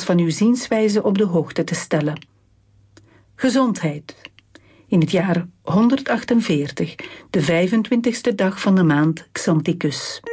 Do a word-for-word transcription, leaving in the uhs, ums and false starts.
ons van uw zienswijze op de hoogte te stellen. Gezondheid. In het jaar honderdachtenveertig, de vijfentwintigste dag van de maand Xanthicus.